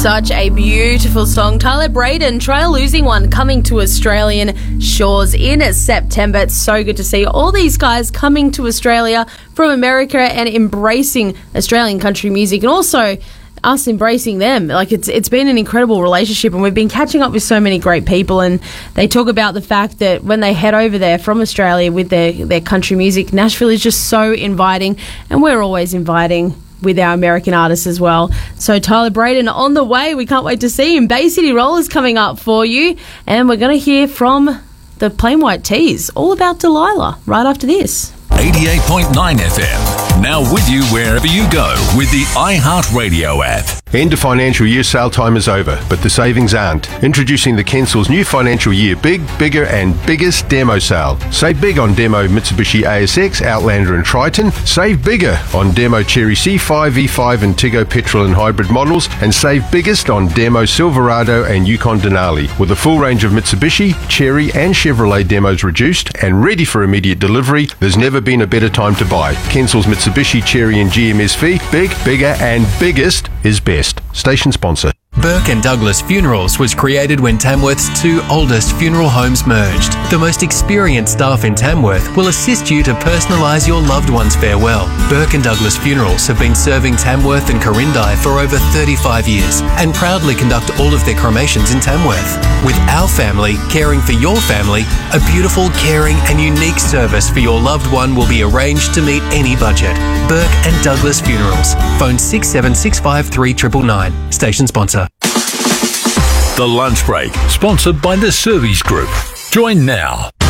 Such a beautiful song. Tyler Braden, Try a Losing One, coming to Australian shores in September. It's so good to see all these guys coming to Australia from America and embracing Australian country music, and also us embracing them. Like, it's been an incredible relationship, and we've been catching up with so many great people, and they talk about the fact that when they head over there from Australia with their country music, Nashville is just so inviting, and we're always inviting with our American artists as well. So Tyler Braden on the way. We can't wait to see him. Bay City Rollers coming up for you, and we're going to hear from the Plain White Tees all about Delilah right after this. 88.9 FM. Now with you wherever you go with the iHeartRadio app. End of financial year sale time is over, but the savings aren't. Introducing the Kensel's new financial year big, bigger and biggest demo sale. Save big on demo Mitsubishi ASX, Outlander and Triton. Save bigger on demo Cherry C5, E5 and Tiggo petrol and hybrid models. And save biggest on demo Silverado and Yukon Denali. With a full range of Mitsubishi, Cherry and Chevrolet demos reduced and ready for immediate delivery, there's never been a better time to buy. Kensel's Mitsubishi, Cherry and GMSV. Big, bigger and biggest is best. Station sponsor. Burke and Douglas Funerals was created when Tamworth's two oldest funeral homes merged. The most experienced staff in Tamworth will assist you to personalise your loved one's farewell. Burke and Douglas Funerals have been serving Tamworth and Corindai for over 35 years and proudly conduct all of their cremations in Tamworth. With our family caring for your family, a beautiful, caring and unique service for your loved one will be arranged to meet any budget. Burke and Douglas Funerals. Phone 6765 999. Station sponsor. The Lunch Break, sponsored by the Service Group. Join now.